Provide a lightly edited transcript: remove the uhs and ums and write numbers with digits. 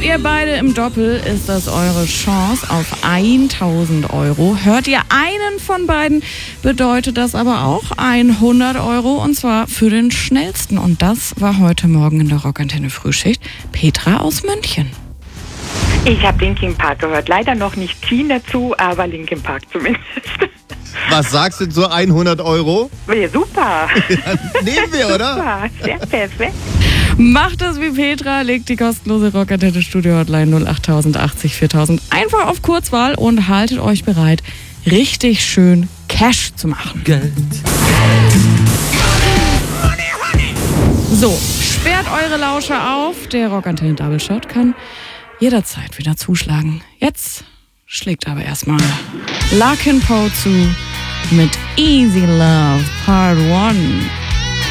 ihr beide im Doppel, ist das eure Chance auf 1.000 Euro. Hört ihr einen von beiden, bedeutet das aber auch 100 Euro, und zwar für den schnellsten. Und das war heute Morgen in der Rockantenne Frühschicht Petra aus München. Ich habe Linkin Park gehört. Leider noch nicht Queen dazu, aber Linkin Park zumindest. Was sagst du zu 100 Euro? Ja, super. Ja, nehmen wir, oder? Super, sehr perfekt. Macht es wie Petra, legt die kostenlose Rockantenne Studio Hotline 08080 4000 einfach auf Kurzwahl und haltet euch bereit, richtig schön Cash zu machen. Geld. So, sperrt eure Lauscher auf. Der Rockantenne Double Shot kann jederzeit wieder zuschlagen. Jetzt schlägt aber erstmal Larkin Poe zu mit Easy Love Part 1.